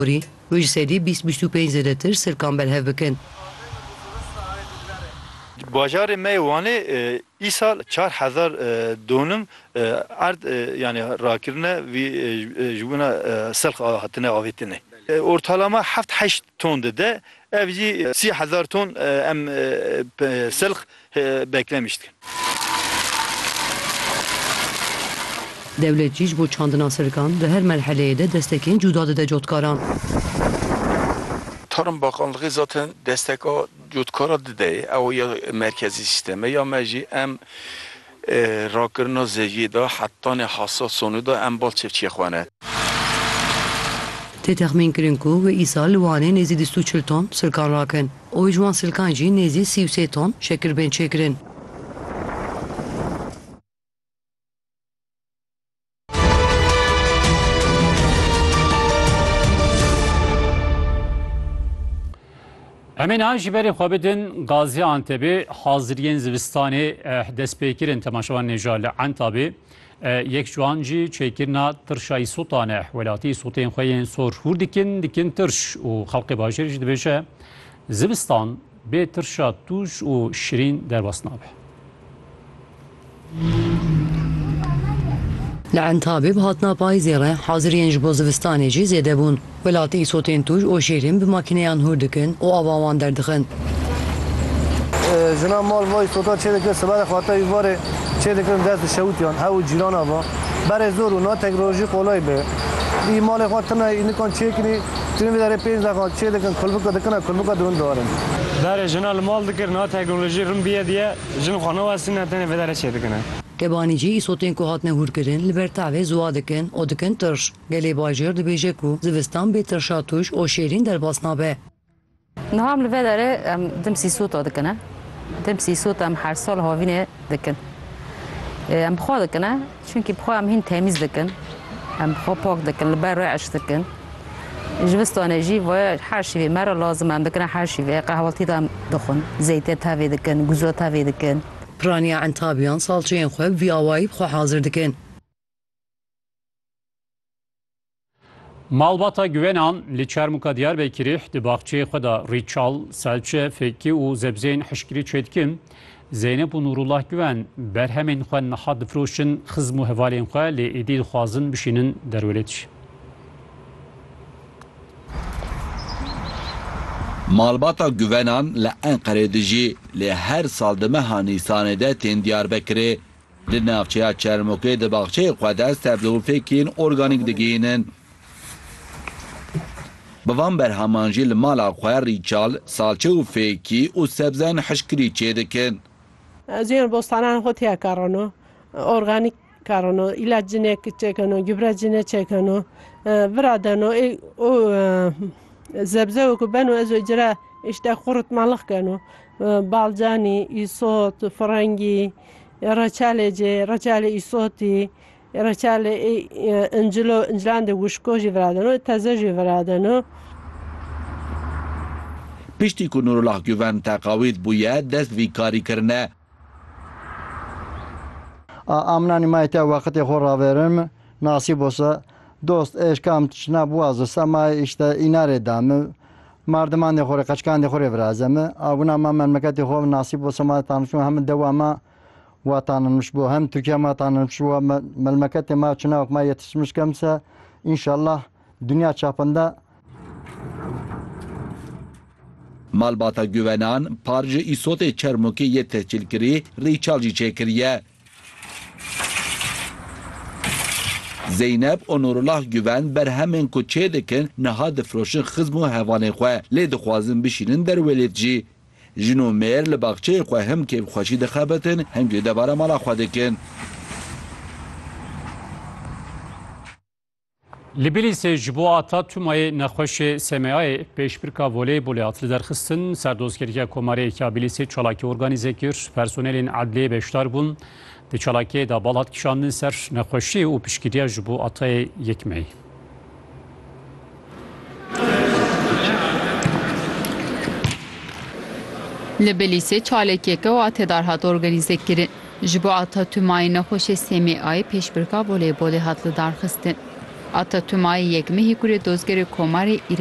Wê ji serî 20-25 zêdetir sirkan berhev bikin. Bajarê me Wanê îsal 4000 donum erd yani rakirine vî ji bûna selx hatine avêtine. Ortalama 7-8 ton de ev jî 30,000 ton em selx beklemiştik. Devlet jî ji bo çandina sirkan di her merheleyê de destekên cuda dide cotkaran. Tarım Bakanlığı zaten desteka cutkara dide, ev ya merkezi sisteme ya mecî em rakirina zêjî da hettanê hassas sonu da em bal çevçiyê xwane. Tê texmîn kirin ku wê îsal li Wanê nêzî 240 ton sirkan rakin. O ji wan sirkan jî nêzî 33 ton şekirbên çêkirin. Emên ji berê xwe bidin Gaziantepê haziriyên zivistanê destpêkirin temaşevan nêja li Entabê yek ji wan jî çêkirina tirşa îsotan e welatî îsotên xwe yên sor hûr dikin tirş û xelkê bajêrê jî dibêje zivistan bê tirşa tûj û şirîn derbas nabe. Li Entabê bi hatina payîzê re haziriyên ji bo zivistanê jî zêde bûn. Welatî îsotên tûj û şêrîn bi makîneyan hûr dikin û ava wan derdixin. Jina mal vay îsota çê dikin siberê xwata îvarê çê dikin dest di şewitiyan hew cîran ava berê zor û na teknolojî kolay be. Dî malê xwe tune înikan çêkirî tînî derê 5 deqa çê dikin kulbika dikine kulbika dûn darin. Derê jina li mal dikir na teknolojî rin biye diye jin xwe newesîne tenê vê derê çê dikine. Kebanî jî îsotên ku hatine hûrkirin li ber tavê ziwa dikin û dikin tirş. Gelê bajêr dibêje ku zivistan bê tirşa tûj û şêrîn derbas nabe. Niha li vê derê em dim sîsota dikine. Dim sîsota em her sal havînê dikin. Em bixwe dikine çünkü bixwe em hîn temîz dikin. Em bixwe pak dikin li ber reş dikin. Ji vistanê jî ve her şîvê me re lazim em dikine her şîvê qehwetî de em dixwin. Zeytê tevê dikin, guzo tevê dikin. Piraniya Entabiyan salçeyên xwe vî awayî xwe hazir dikin. Malbata Güvenan li Çermuka Diyarbekirê di baxçeyê xwe da rîçal, selçe, fekî û zebzeyên hişkirî çêdikin. Zeynep û Nurullah Güven berhemên xwe niha difroşin xizm û hevalên xwe lê êdî dixwazin bişînin derwelêtî. Malbata Güvenan li Enqerê dijî lê her sal di meha Nîsanê de tên Diyarbekirê li navçeya Çermukê di baxçeyê xwe de sebze û fêkên organîk digihînin. Bi van berheman jî li mala xwe rîçal, salçe û fêkî û sebzeyên hişkirî çê dikin. Ziyên bostanan xwe têya karano, organîk karano, ilaç cinê çêkeno, gübre cinê çêkeno, viradeno û zebze û ku beno ez icra işte qurutmalık keno. Balcanî, îsot, firengî, reçalê cê, reçalê îsotî, reçalê incilan de wişko jî viradeno, teze jî viradeno. Piştî ku Nurullah Güven teqawîd bûye dest vî karîkirine. Amnanî me te wextê xwe raverim nasîb olsa dost eşkam tişna boğazı sama işte inare damı mardiman de xore qaçkan de xore virazemi avuna ma memleketi xwe nasîb olsa ma tanışma hem devama vatanmış bu hem Türkiye ma tanışmış bu memleketi ma çına ma yetişmiş kemse inşallah dünya çapında. Malbata Güvenan parcı îsotê Çermukê yê tehcîl kirî rîçal jî çêkiriye. Zeynep û Nurullah Güven berhemên ku çê dikin niha difroşin xizm û hevalên xwe lê dixwazin bişînin derwelêt jî. Jin û mêr li baxçeyê xwe hem kêfxweşî dixebitin hem jî debara mala xwe dikin. Li Bilîsê ji bo ata tûmayê nexweşê SMAyê pêşbirka voleybolê hat li derxistin. Serdozgeriya Komareyê ya Bilîsê çalakî organîze kir. Personelên edliyê beşdar bûn. Di çalakiyê da bal hat kişandin ser nexweşî û piştgiriya ji bo atayê yek Mey. Li Bilîsê çalekiyeke û atêdar hat organîze kirin. Ji bo ata tûmayê nexweşê SMAyê pêşbirka voleybolê hat li darxistin. Ata tümayı yekmi hikure dozgeri komarı